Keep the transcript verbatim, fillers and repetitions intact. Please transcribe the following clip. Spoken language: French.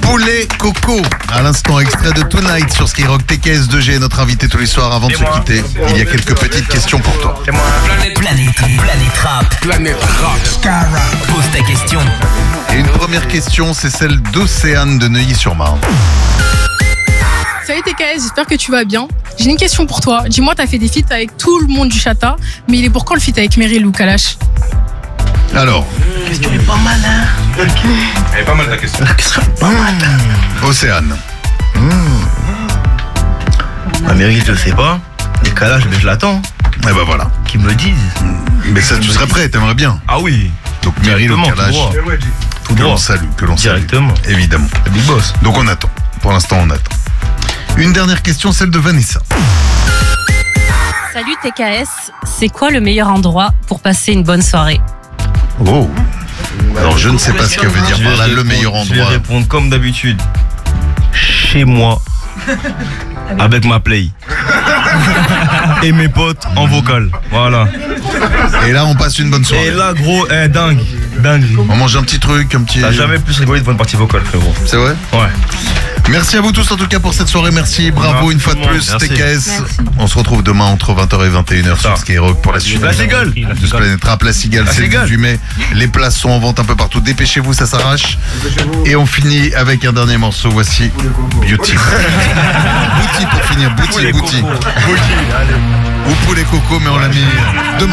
Poulet Coco. À l'instant, extrait de Tonight sur Skyrock. T K S deux G est notre invité tous les soirs. Avant de se quitter, il y a quelques petites questions pour toi. Planète, planète, planète rap. Planète rap. Skyrock. Pose ta question. Et une première question, c'est celle d'Océane de Neuilly-sur-Marne. Salut T K S, j'espère que tu vas bien. J'ai une question pour toi. Dis-moi, t'as fait des feats avec tout le monde du Chata, mais il est pour quand le feat avec Meryl ou Kalash? Alors, La question est pas mal, hein. Elle est pas mal ta question. La question est pas mal. Océane. Mmh. La mairie, je sais pas. Les Kalash, mais je l'attends. Et ben voilà. Qu'ils me disent. Mais ça, tu serais prêt, t'aimerais bien. Ah oui. Donc Meryl ou Directement, Kalash, tout droit. Tout que l'on droit. salue, que l'on salue. Directement. Évidemment. Le big boss. Donc on attend. Pour l'instant, on attend. Une dernière question, celle de Vanessa. Salut T K S, c'est quoi le meilleur endroit pour passer une bonne soirée? Oh. Alors je ne sais pas ce que veut dire Je par vais là le répondre- meilleur Je vais endroit. répondre comme d'habitude. Chez moi. Avec ma play. Et mes potes en vocal. Voilà. Et là, on passe une bonne soirée. Et là, gros, eh, dingue. Dingue. On mange un petit truc, un petit. T'as jamais plus rigolé devant une partie vocale, frérot. C'est vrai? Ouais. Merci à vous tous en tout cas pour cette soirée. Merci, bravo Merci une fois de tout le monde. plus. Merci. T K S. Merci. On se retrouve demain entre vingt heures et vingt et une heures sur Ça. Skyrock pour la suite. La Cigale. De ce Planète Rap, la Cigale, La c'est le Cigale. dix-huit mai. Les places sont en vente un peu partout. Dépêchez-vous, ça s'arrache. Et on finit avec un dernier morceau. Voici Beauty. Bouti pour finir. Bouti, Bouti. Ou Poulet Coco, mais on l'a mis demain.